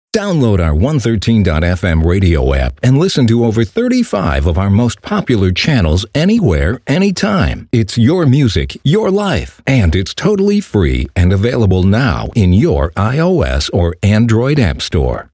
Download our 113.fm radio app and listen to over 35 of our most popular channels anywhere, anytime. It's your music, your life, and it's totally free and available now in your iOS or Android app store.